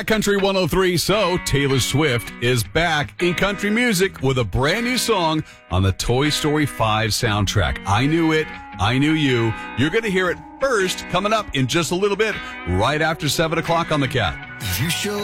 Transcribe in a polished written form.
Country 103, so Taylor Swift is back in country music with a brand new song on the Toy Story 5 soundtrack. I Knew It, I Knew You. You're going to hear it first coming up in just a little bit, right after 7 o'clock on the Cat. You show